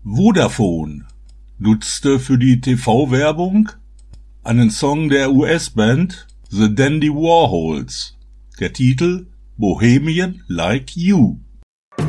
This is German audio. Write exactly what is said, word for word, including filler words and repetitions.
Vodafone nutzte für die T V-Werbung einen Song der U S-Band The Dandy Warhols. Der Titel Bohemian Like You.